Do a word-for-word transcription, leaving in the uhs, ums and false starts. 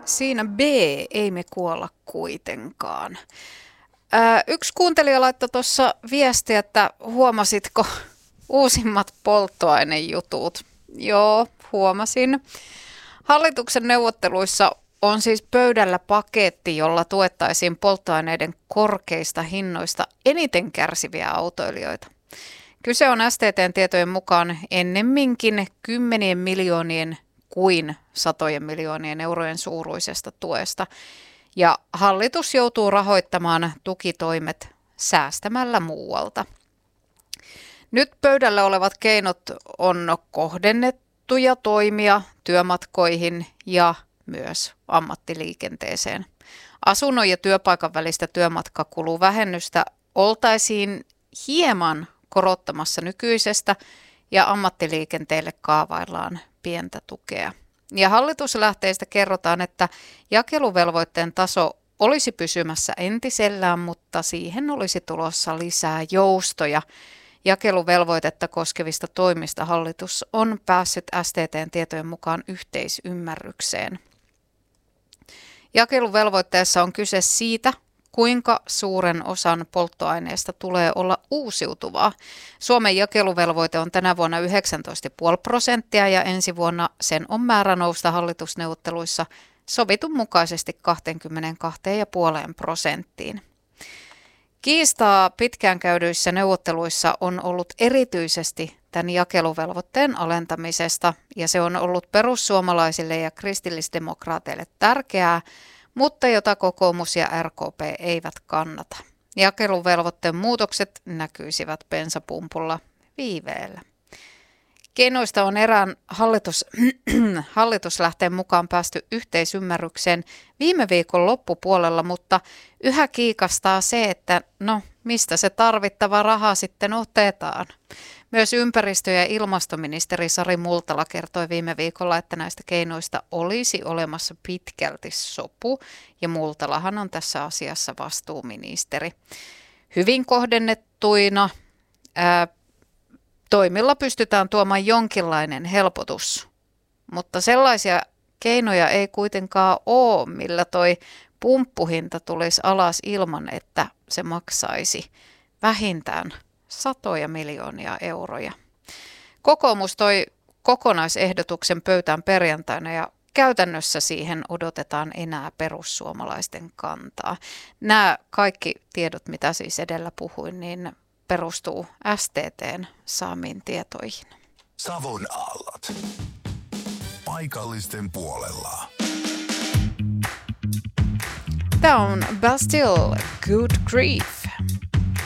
Siinä B, ei me kuolla kuitenkaan. Ää, yksi kuuntelija laittoi tuossa viestiä, että huomasitko uusimmat polttoainejutut? Joo, huomasin. Hallituksen neuvotteluissa on siis pöydällä paketti, jolla tuettaisiin polttoaineiden korkeista hinnoista eniten kärsiviä autoilijoita. Kyse on S T T:n tietojen mukaan ennemminkin kymmenien miljoonien kuin satojen miljoonien eurojen suuruisesta tuesta. Ja hallitus joutuu rahoittamaan tukitoimet säästämällä muualta. Nyt pöydällä olevat keinot on kohdennettuja toimia työmatkoihin ja myös ammattiliikenteeseen. Asunnon ja työpaikan välistä työmatkakuluvähennystä oltaisiin hieman korottamassa nykyisestä ja ammattiliikenteelle kaavaillaan pientä tukea. Ja hallituslähteistä kerrotaan, että jakeluvelvoitteen taso olisi pysymässä entisellään, mutta siihen olisi tulossa lisää joustoja. Jakeluvelvoitetta koskevista toimista hallitus on päässyt S T T:n tietojen mukaan yhteisymmärrykseen. Jakeluvelvoitteessa on kyse siitä, kuinka suuren osan polttoaineesta tulee olla uusiutuvaa. Suomen jakeluvelvoite on tänä vuonna yhdeksäntoista pilkku viisi prosenttia ja ensi vuonna sen on määrä nousta hallitusneuvotteluissa sovitun mukaisesti kaksikymmentäkaksi pilkku viisi prosenttiin. Kiistaa pitkään käydyissä neuvotteluissa on ollut erityisesti tämän jakeluvelvoitteen alentamisesta ja se on ollut perussuomalaisille ja kristillisdemokraateille tärkeää, mutta jota kokoomus ja R K P eivät kannata. Jakeluvelvoitteen muutokset näkyisivät bensapumpulla viiveellä. Keinoista on erään hallitus, hallituslähteen mukaan päästy yhteisymmärrykseen viime viikon loppupuolella, mutta yhä kiikastaa se, että no mistä se tarvittava raha sitten otetaan. Myös ympäristö- ja ilmastoministeri Sari Multala kertoi viime viikolla, että näistä keinoista olisi olemassa pitkälti sopu, ja Multalahan on tässä asiassa vastuuministeri. Hyvin kohdennettuina ää, toimilla pystytään tuomaan jonkinlainen helpotus, mutta sellaisia keinoja ei kuitenkaan ole, millä toi pumppuhinta tulisi alas ilman, että se maksaisi vähintään satoja miljoonia euroja. Kokoomus toi kokonaisehdotuksen pöytään perjantaina ja käytännössä siihen odotetaan enää perussuomalaisten kantaa. Nämä kaikki tiedot, mitä siis edellä puhuin, niin perustuu S T T:n saamiin tietoihin. Savon aallot. Paikallisten puolella. Tämä on Bastille, Good Grief.